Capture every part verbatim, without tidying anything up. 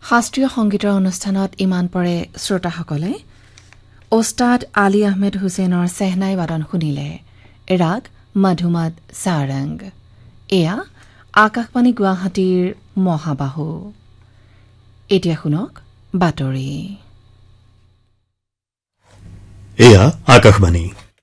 শাস্ত্ৰীয় সংগীতৰ অনুষ্ঠানত ইমান পৰে শ্ৰোতাসকলে ওস্তাদ আলী আহমেদ হুছেইনৰ চেহনাই বাদন শুনিলে ৰাগ মধুমদ সাৰং এয়া আকাশবাণী গুৱাহাটীৰ মহাবাহু এতিয়া শুনক বাতৰি এয়া আকাশবাণী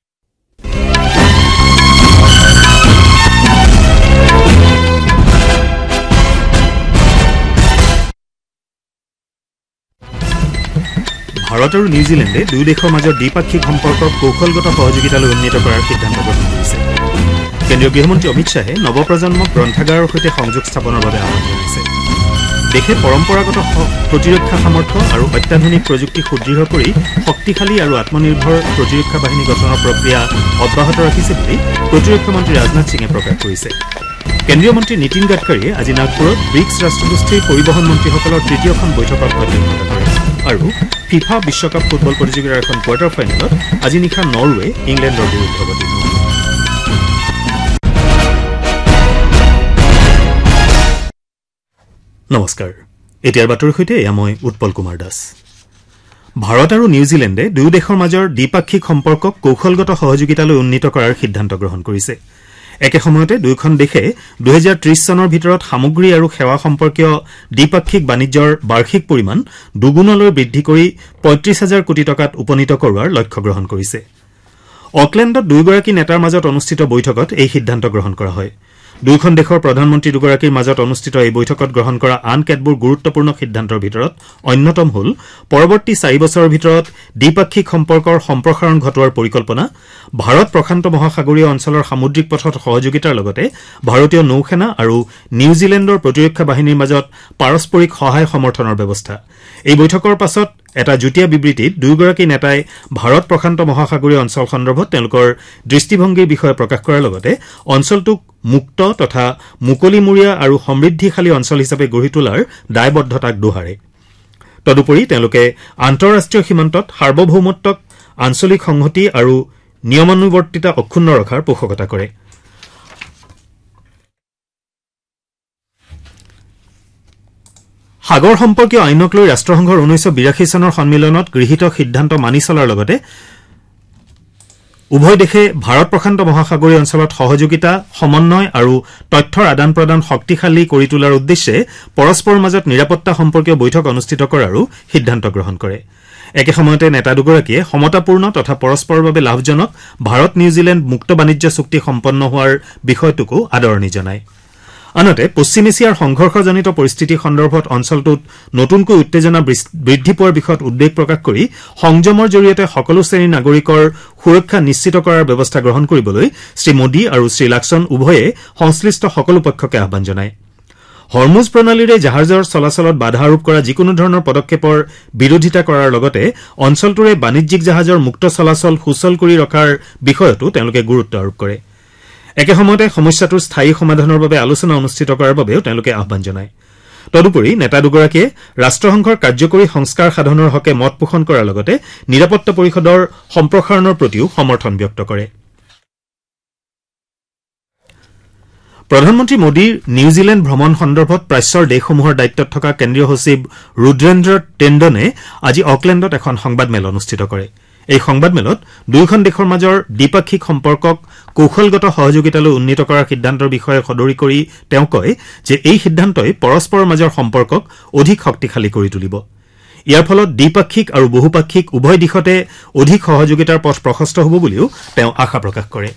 ভাৰত আৰু নিউজিলেণ্ডে দুই দেশৰ মাজৰ দ্বিপাক্ষিক সম্পৰ্কক কৌশলগত সহযোগিতালৈ উন্নীত কৰাৰ সিদ্ধান্ত গ্ৰহণ কৰিছে কেন্দ্ৰীয় গৃহমন্ত্ৰী অমিত শ্বাহে নৱপ্ৰজন্মক গ্ৰন্থাগাৰৰ সৈতে সংযোগ স্থাপনৰ বাবে আহ্বান জনাইছে দেশে পৰম্পৰাগত প্ৰতিৰক্ষা সামৰ্থ্য আৰু অত্যাধুনিক প্ৰযুক্তি সুদৃঢ় কৰি শক্তিশালী আৰু আত্মনিৰ্ভৰ প্ৰতিৰক্ষা বাহিনী গঠনৰ প্ৰক্ৰিয়া অব্যাহত ৰাখিছে বুলি প্ৰতিৰক্ষা মন্ত্ৰী ৰাজনাথ সিঙে প্ৰকাশ কৰিছে কেন্দ্ৰীয় মন্ত্ৰী নীতিন গাডকাৰীয়ে আজি নাগপুৰত ব্ৰিক্স ৰাষ্ট্ৰগোষ্ঠীৰ পৰিবহণ মন্ত্ৰীসকলৰ তৃতীয়খন বৈঠকত অধ্যক্ষতা কৰে আৰু ফিফা বিশ্বকাপ ফুটবল প্ৰতিযোগিতাৰ এখন কোৱাৰ্টাৰ ফাইনেলত আজি নিশা নৰৱে ইংলেণ্ডৰ বিৰুদ্ধে অৱতীৰ্ণ হ'ব নমস্কাৰ এতিয়াৰ বাতৰিৰ সৈতে এয়া মই উৎপল কুমাৰ দাস ভাৰত আৰু নিউজিলেণ্ডে দুয়ো দেশৰ মাজৰ দ্বিপাক্ষিক সম্পৰ্কক কৌশলগত সহযোগিতালৈ উন্নীত কৰাৰ সিদ্ধান্ত গ্ৰহণ কৰিছে একে সময়তে দুয়োখন দেশে দুই হাজাৰ ত্ৰিশ চনৰ ভিতৰত সামগ্ৰী আৰু সেৱা সম্পৰ্কীয় দ্বিপাক্ষিক বাণিজ্যৰ বাৰ্ষিক পৰিমাণ দুগুণলৈ বৃদ্ধি কৰি পঁয়ত্ৰিশ হাজাৰ কোটি টকাত উপনীত কৰোৱাৰ লক্ষ্য গ্ৰহণ কৰিছে অকলেণ্ডত দুয়োগৰাকী নেতাৰ মাজত অনুষ্ঠিত বৈঠকত এই সিদ্ধান্ত গ্ৰহণ কৰা হয় দুয়োখন দেশৰ প্ৰধানমন্ত্ৰী দুগৰাকীৰ মাজত অনুষ্ঠিত এই বৈঠকত গ্ৰহণ কৰা আন কেতবোৰ গুৰুত্বপূৰ্ণ সিদ্ধান্তৰ ভিতৰত অন্যতম হ'ল পৰৱৰ্তী চাৰি বছৰৰ ভিতৰত দ্বিপাক্ষিক সম্পৰ্কৰ সম্প্ৰসাৰণ ঘটোৱাৰ পৰিকল্পনা ভাৰত প্ৰশান্ত মহাসাগৰীয় অঞ্চলৰ সামুদ্ৰিক পথত সহযোগিতাৰ লগতে ভাৰতীয় নৌসেনা আৰু নিউজিলেণ্ডৰ প্ৰতিৰক্ষা বাহিনীৰ মাজত পাৰস্পৰিক সহায় সমৰ্থনৰ ব্যৱস্থা এই বৈঠকৰ পাছত এটা যুটীয়া বিবৃতিত দুয়োগৰাকী নেতাই ভাৰত প্ৰশান্ত মহাসাগৰীয় অঞ্চল সন্দৰ্ভত তেওঁলোকৰ দৃষ্টিভংগীৰ বিষয়ে প্ৰকাশ কৰাৰ লগতে অঞ্চলটোক মুক্ত তথা মুকলিমূৰীয়া আৰু সমৃদ্ধিশালী অঞ্চল হিচাপে গঢ়ি তোলাৰ দায়বদ্ধতাক দোহাৰে তদুপৰি তেওঁলোকে আন্তঃৰাষ্ট্ৰীয় সীমান্তত সাৰ্বভৌমত্বক আঞ্চলিক সংহতি আৰু নিয়মানুৱৰ্তিতা অক্ষুণ্ণ ৰখাৰ পোষকতা কৰে সাগৰ সম্পৰ্কীয় আইনক লৈ ৰাষ্ট্ৰসংঘৰ ঊনৈশ বিৰাশী চনৰ সন্মিলনত গৃহীত সিদ্ধান্ত মানি চলাৰ লগতে উভয় দেশে ভাৰত প্ৰশান্ত মহাসাগৰীয় অঞ্চলত সহযোগিতা সমন্বয় আৰু তথ্যৰ আদান প্ৰদান শক্তিশালী কৰি তোলাৰ উদ্দেশ্যে পৰস্পৰৰ মাজত নিৰাপত্তা সম্পৰ্কীয় বৈঠক অনুষ্ঠিত কৰাৰো সিদ্ধান্ত গ্ৰহণ কৰে একে সময়তে নেতা দুগৰাকীয়ে সমতাপূৰ্ণ তথা পৰস্পৰৰ বাবে লাভজনক ভাৰত নিউজিলেণ্ড মুক্ত বাণিজ্য চুক্তি সম্পন্ন হোৱাৰ বিষয়টোকো আদৰণি জনায় আনহাতে পশ্চিম এছিয়াৰ সংঘৰ্ষজনিত পৰিস্থিতি সন্দৰ্ভত অঞ্চলটোত নতুনকৈ উত্তেজনা বৃদ্ধি পোৱাৰ বিষয়ত উদ্বেগ প্ৰকাশ কৰি সংযমৰ জৰিয়তে সকলো শ্ৰেণীৰ নাগৰিকৰ সুৰক্ষা নিশ্চিত কৰাৰ ব্যৱস্থা গ্ৰহণ কৰিবলৈ শ্ৰীমোদী আৰু শ্ৰীলাকছন উভয়ে সংশ্লিষ্ট সকলো পক্ষকে আহ্বান জনায় হৰমুজ প্ৰণালীৰে জাহাজৰ চলাচলত বাধা আৰোপ কৰা যিকোনো ধৰণৰ পদক্ষেপৰ বিৰোধিতা কৰাৰ লগতে অঞ্চলটোৰে বাণিজ্যিক জাহাজৰ মুক্ত চলাচল সুচল কৰি ৰখাৰ বিষয়তো তেওঁলোকে গুৰুত্ব আৰোপ কৰে একে সময়তে সমস্যাটোৰ স্থায়ী সমাধানৰ বাবে আলোচনা অনুষ্ঠিত কৰাৰ বাবেও তেওঁলোকে আহ্বান জনায় তদুপৰি নেতা দুগৰাকীয়ে ৰাষ্ট্ৰসংঘৰ কাৰ্যকৰী সংস্কাৰ সাধনৰ হকে মত পোষণ কৰাৰ লগতে নিৰাপত্তা পৰিষদৰ সম্প্ৰসাৰণৰ প্ৰতিও সমৰ্থন ব্যক্ত কৰে প্ৰধানমন্ত্ৰী মোদীৰ নিউজিলেণ্ড ভ্ৰমণ সন্দৰ্ভত প্ৰাচ্যৰ দেশসমূহৰ দায়িত্বত থকা কেন্দ্ৰীয় সচিব ৰুদ্ৰেন্দ্ৰ টেণ্ডনে আজি অকলেণ্ডত এখন সংবাদমেল অনুষ্ঠিত কৰে এই সংবাদমেলত দুয়োখন দেশৰ মাজৰ দ্বিপাক্ষিক সম্পৰ্কক কৌশলগত সহযোগিতালৈ উন্নীত কৰাৰ সিদ্ধান্তৰ বিষয়ে সদৰি কৰি তেওঁ কয় যে এই সিদ্ধান্তই পৰস্পৰৰ মাজৰ সম্পৰ্কক অধিক শক্তিশালী কৰি তুলিব ইয়াৰ ফলত দ্বিপাক্ষিক আৰু বহুপাক্ষিক উভয় দিশতে অধিক সহযোগিতাৰ পথ প্ৰশস্ত হ'ব বুলিও তেওঁ আশা প্ৰকাশ কৰে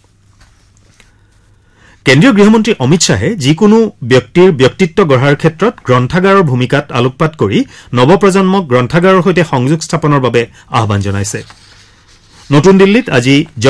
কেন্দ্ৰীয় গৃহমন্ত্ৰী অমিত শ্বাহে যিকোনো ব্যক্তিৰ ব্যক্তিত্ব গঢ়াৰ ক্ষেত্ৰত গ্ৰন্থাগাৰৰ ভূমিকাত আলোকপাত কৰি নৱপ্ৰজন্মক গ্ৰন্থাগাৰৰ সৈতে সংযোগ স্থাপনৰ বাবে আহ্বান জনাইছে নতুন দিল্লীত আজি